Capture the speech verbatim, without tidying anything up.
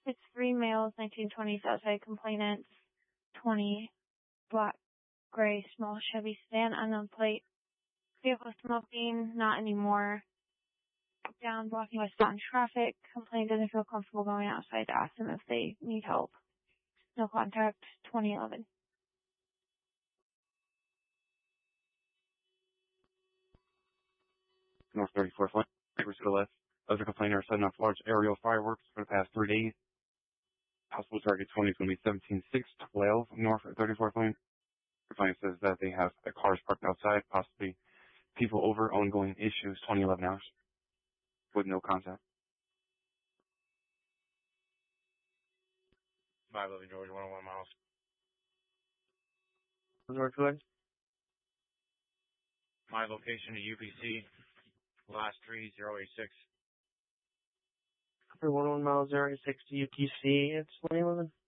It's three males, nineteen twenties outside complainants, twenty, black, gray, small Chevy sedan, unknown plate. Vehicle smoking, not anymore. Down, blocking westbound traffic. Complainant doesn't feel comfortable going outside to ask them if they need help. No contact, twenty eleven. North thirty-fourth Lane, neighbors to the left of the complainer are setting off large aerial fireworks for the past three days. Possible target twenty is going to be seventeen six twelve North thirty-fourth Lane. Complainant says that they have cars parked outside, possibly people over ongoing issues, twenty eleven hours, with no contact. five eleven George, one oh one miles. Northwood. My location to U P C, last three zero eight six. For one oh one miles, zero eight six to U T C, it's twenty eleven.